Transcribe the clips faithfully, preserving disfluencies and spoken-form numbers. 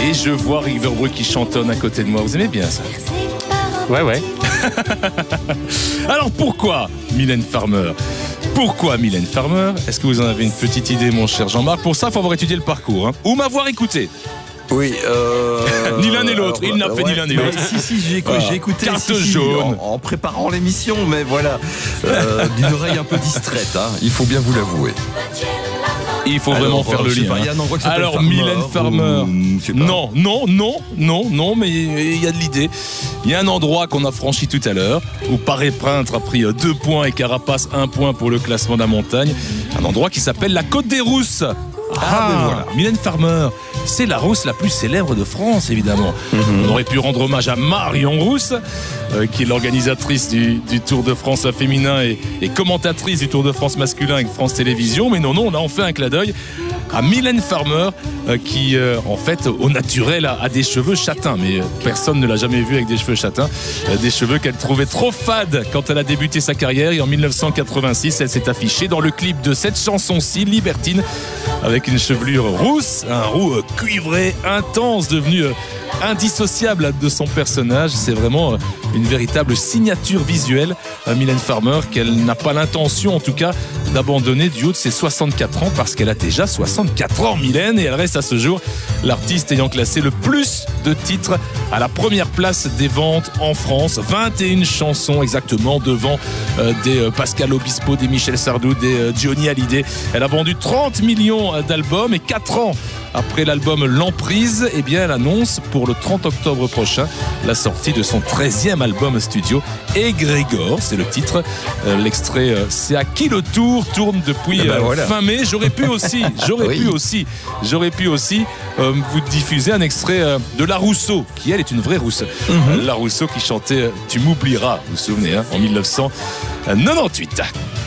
Et je vois Rick Verbrugge qui chantonne à côté de moi. Vous aimez bien ça? Ouais, ouais. Alors pourquoi Mylène Farmer? Pourquoi Mylène Farmer? Est-ce que vous en avez une petite idée, mon cher Jean-Marc? Pour ça, il faut avoir étudié le parcours, hein, ou m'avoir écouté. Oui, euh... ni l'un ni l'autre, il n'a fait ouais, ni l'un ni l'autre. Si, si, j'ai écouté, voilà. j'ai écouté Carte si, jaune. En, en préparant l'émission, mais voilà, euh, d'une oreille un peu distraite, hein, il faut bien vous l'avouer. Il faut Alors, vraiment faire le lien. Pas, il y a un endroit qui Alors, Farmer, Mylène Farmer. Ou, non, non, non, non, non, mais il y a de l'idée. Il y a un endroit qu'on a franchi tout à l'heure, où Paré Peintre a pris deux points et Carapace un point pour le classement de la montagne. Un endroit qui s'appelle la Côte des Rousses. Ah, ah ben voilà. Mylène Farmer, c'est la rousse la plus célèbre de France, évidemment. Mm-hmm. On aurait pu rendre hommage à Marion Rousse, euh, qui est l'organisatrice du, du Tour de France féminin et, et commentatrice du Tour de France masculin avec France Télévisions. Mais non, non, là on fait un clin d'œil à Mylène Farmer, euh, qui euh, en fait au naturel a, a des cheveux châtains, mais euh, personne ne l'a jamais vue avec des cheveux châtains, euh, des cheveux qu'elle trouvait trop fades quand elle a débuté sa carrière. Et en mille neuf cent quatre-vingt-six, elle s'est affichée dans le clip de cette chanson-ci, Libertine, avec une chevelure rousse, un roux euh, cuivré intense, devenu euh, indissociable de son personnage. C'est vraiment euh, une véritable signature visuelle, euh, Mylène Farmer, qu'elle n'a pas l'intention en tout cas d'abandonner du haut de ses soixante-quatre ans, parce qu'elle a déjà soixante-quatre ans, Mylène, et elle reste à ce jour l'artiste ayant classé le plus de titres à la première place des ventes en France. vingt et une chansons exactement, devant euh, des euh, Pascal Obispo, des Michel Sardou, des euh, Johnny Hallyday. Elle a vendu trente millions d'albums, et quatre ans après l'album L'Emprise, eh bien, elle annonce pour le trente octobre prochain la sortie de son treizième album studio, Égrégore, c'est le titre. Euh, l'extrait euh, C'est à qui le tour tourne depuis ben euh, voilà. fin mai. J'aurais pu aussi, j'aurais oui. pu aussi, j'aurais pu aussi euh, vous diffuser un extrait euh, de La Rousseau, qui elle est une vraie rousse. Mm-hmm. Euh, La Rousseau qui chantait euh, Tu m'oublieras, vous vous souvenez, hein, en mille neuf cent quatre-vingt-dix-huit.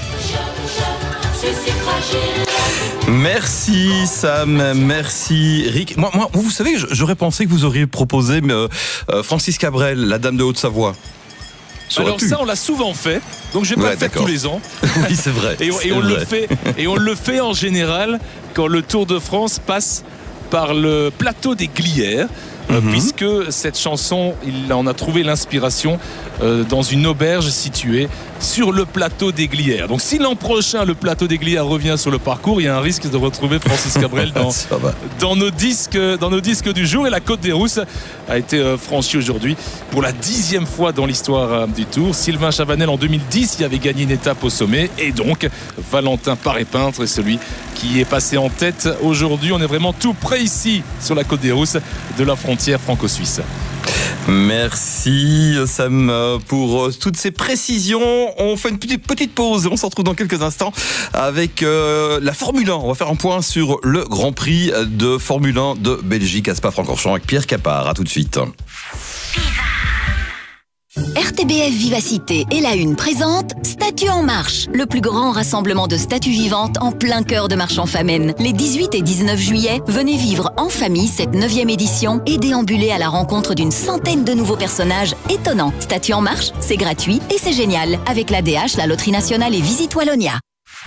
Merci Sam, merci Rick. Moi, moi vous savez, j'aurais pensé que vous auriez proposé euh, euh, Francis Cabrel, la Dame de Haute-Savoie. Ça Alors ça, on l'a souvent fait, donc je vais pas ouais, le faire tous les ans. Oui, c'est vrai. et on, et on le fait, et on le fait en général quand le Tour de France passe par le plateau des Glières. Euh, mm-hmm. Puisque cette chanson, il en a trouvé l'inspiration euh, dans une auberge située sur le plateau des Glières. Donc si l'an prochain le plateau des Glières revient sur le parcours, il y a un risque de retrouver Francis Cabrel dans, dans, nos disques, dans nos disques du jour. Et la Côte des Rousses a été euh, franchie aujourd'hui pour la dixième fois dans l'histoire euh, du Tour. Sylvain Chavanel en deux mille dix y avait gagné une étape au sommet, et donc Valentin Paré Peintre est celui qui est passé en tête aujourd'hui. On est vraiment tout près ici sur la Côte des Rousses de la frontière franco-suisse. Merci Sam pour toutes ces précisions. On fait une petite, petite pause et on se retrouve dans quelques instants avec euh, la Formule un. On va faire un point sur le Grand Prix de Formule un de Belgique à Spa-Francorchamps avec Pierre Capard. À tout de suite. R T B F Vivacité et la Une présente Statues en marche, le plus grand rassemblement de statues vivantes en plein cœur de Marchand-Famenne. Les dix-huit et dix-neuf juillet, venez vivre en famille cette neuvième édition et déambuler à la rencontre d'une centaine de nouveaux personnages étonnants. Statues en marche, c'est gratuit et c'est génial, avec l'A D H, la Loterie Nationale et Visite Wallonia.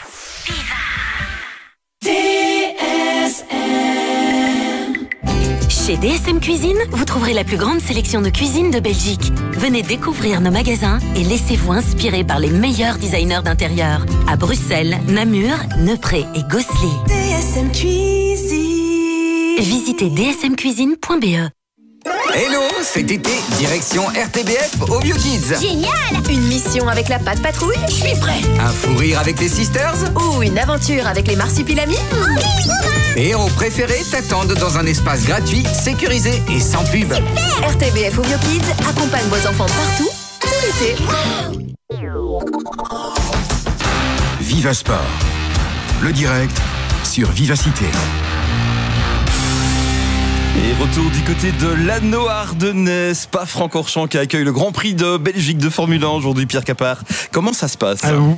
D S M. Chez D S M Cuisine, vous trouverez la plus grande sélection de cuisine de Belgique. Venez découvrir nos magasins et laissez-vous inspirer par les meilleurs designers d'intérieur. À Bruxelles, Namur, Neupré et Gosselies. D S M Cuisine. Visitez d s m cuisine point b e. Hello, cet été, direction R T B F au BioKids. Génial! Une mission avec la Patte Patrouille? Je suis prêt! Un fou rire avec les Sisters? Ou une aventure avec les Marsupilamis? Héros préférés t'attendent dans un espace gratuit, sécurisé et sans pub. Super! R T B F au BioKids accompagne vos enfants partout, tout l'été. Viva Sport, le direct sur Vivacité. Et retour du côté de l'Anneau ardennais, Spa-Francorchamps qui accueille le Grand Prix de Belgique de Formule un aujourd'hui, Pierre Capard. Comment ça se passe? Ah,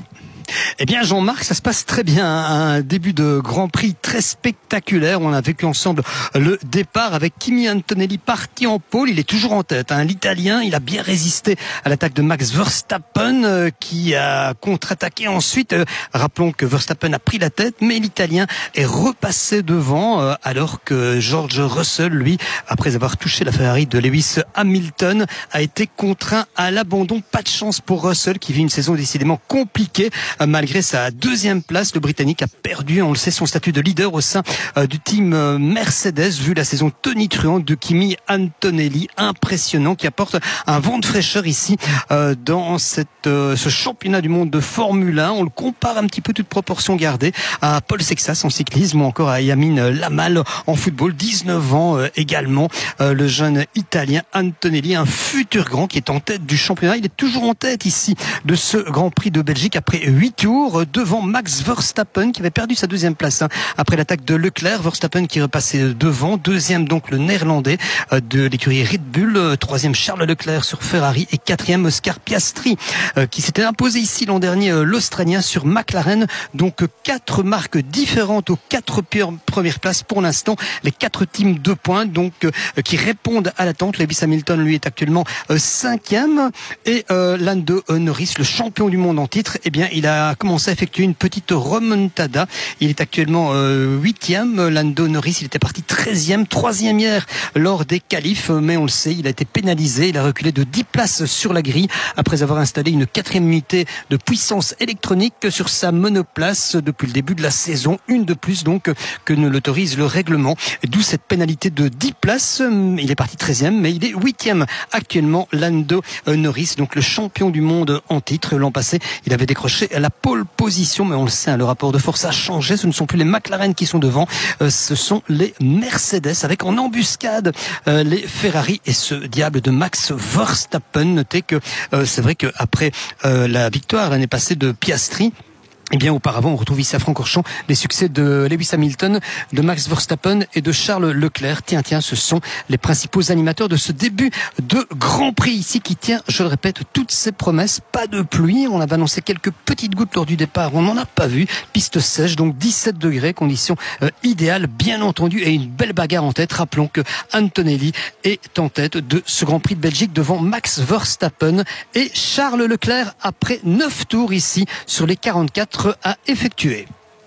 Eh bien Jean-Marc, ça se passe très bien, un début de Grand Prix très spectaculaire. On a vécu ensemble le départ avec Kimi Antonelli parti en pôle. Il est toujours en tête, hein. L'Italien, il a bien résisté à l'attaque de Max Verstappen euh, qui a contre-attaqué ensuite. Euh, rappelons que Verstappen a pris la tête, mais l'Italien est repassé devant euh, alors que George Russell, lui, après avoir touché la Ferrari de Lewis Hamilton, a été contraint à l'abandon. Pas de chance pour Russell qui vit une saison décidément compliquée. Malgré sa deuxième place, le Britannique a perdu, on le sait, son statut de leader au sein euh, du team euh, Mercedes, vu la saison tonitruante de Kimi Antonelli, impressionnant, qui apporte un vent de fraîcheur ici euh, dans cette, euh, ce championnat du monde de Formule un. On le compare un petit peu, toute proportion gardée, à Paul Sexas en cyclisme ou encore à Yamin Lamal en football. dix-neuf ans euh, également, euh, le jeune Italien Antonelli, un futur grand qui est en tête du championnat. Il est toujours en tête ici de ce Grand Prix de Belgique après huit tours devant Max Verstappen qui avait perdu sa deuxième place hein, après l'attaque de Leclerc. Verstappen qui repassait devant, deuxième donc le néerlandais euh, de l'écurie Red Bull, euh, troisième Charles Leclerc sur Ferrari et quatrième Oscar Piastri euh, qui s'était imposé ici l'an dernier euh, l'Australien sur McLaren. Donc euh, quatre marques différentes aux quatre premières places pour l'instant, les quatre teams de points donc euh, qui répondent à l'attente. Lewis Hamilton lui est actuellement euh, cinquième et euh, Lando Norris, le champion du monde en titre, eh bien il a commencé à effectuer une petite remontada. Il est actuellement euh, huitième. Lando Norris, il était parti treizième, troisième hier lors des qualifs, mais on le sait, il a été pénalisé. Il a reculé de dix places sur la grille après avoir installé une quatrième unité de puissance électronique sur sa monoplace depuis le début de la saison. Une de plus donc que ne l'autorise le règlement. D'où cette pénalité de dix places. Il est parti treizième, mais il est huitième actuellement. Lando Norris, donc le champion du monde en titre. L'an passé, il avait décroché la pole position, mais on le sait, le rapport de force a changé. Ce ne sont plus les McLaren qui sont devant, euh, ce sont les Mercedes avec en embuscade euh, les Ferrari et ce diable de Max Verstappen. Notez que euh, c'est vrai qu'après euh, la victoire l'année passée de Piastri, eh bien, auparavant, on retrouve ici à Francorchamps les succès de Lewis Hamilton, de Max Verstappen et de Charles Leclerc. Tiens, tiens, ce sont les principaux animateurs de ce début de Grand Prix ici qui tient, je le répète, toutes ses promesses. Pas de pluie. On avait annoncé quelques petites gouttes lors du départ. On n'en a pas vu. Piste sèche, donc dix-sept degrés, conditions euh, idéales, bien entendu, et une belle bagarre en tête. Rappelons que Antonelli est en tête de ce Grand Prix de Belgique devant Max Verstappen et Charles Leclerc après neuf tours ici sur les quarante-quatre à effectuer.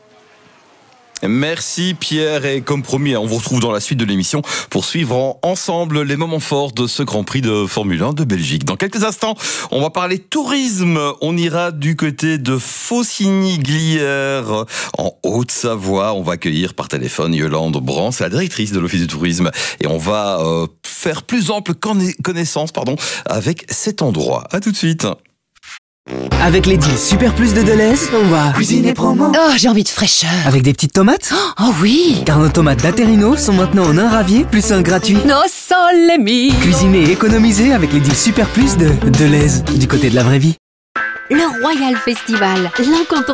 Merci Pierre, et comme promis, on vous retrouve dans la suite de l'émission pour suivre ensemble les moments forts de ce Grand Prix de Formule un de Belgique. Dans quelques instants, on va parler tourisme. On ira du côté de Faucigny-Glières en Haute-Savoie. On va accueillir par téléphone Yolande Brand, c'est la directrice de l'Office du tourisme, et on va euh, faire plus ample connaissance pardon, avec cet endroit. À tout de suite. Avec les deals Super Plus de Deleuze, on va cuisiner promo. Oh, j'ai envie de fraîcheur. Avec des petites tomates. Oh oui. Car nos tomates d'Aterino sont maintenant en un ravier plus un gratuit. No sole mio. Cuisiner et économiser avec les deals Super Plus de Deleuze, du côté de la vraie vie. Le Royal Festival, l'incontournable